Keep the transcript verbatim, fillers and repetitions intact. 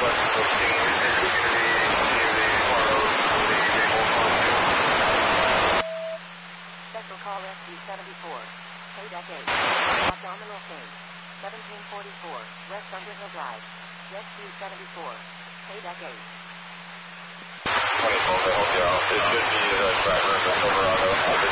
Special call S G seventy-four. K D E C eight. Abdominal pain. seventeen forty-four. West Underhill Drive. S G seventy-four. K D E C eight. twenty-four, help you out. It should be the driver of the Silverado.